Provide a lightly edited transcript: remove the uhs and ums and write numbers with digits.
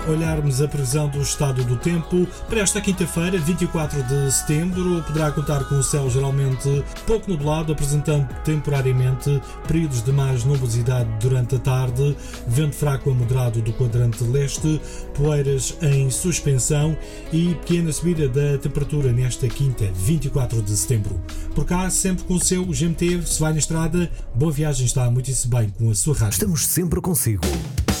Olharmos a previsão do estado do tempo para esta quinta-feira, 24 de setembro, poderá contar com o céu geralmente pouco nublado, apresentando temporariamente períodos de mais nubosidade durante a tarde, vento fraco a moderado do quadrante leste, poeiras em suspensão e pequena subida da temperatura nesta quinta, 24 de setembro. Por cá, sempre com o seu GMT, se vai na estrada, boa viagem, está muitíssimo bem com a sua rádio. Estamos sempre consigo.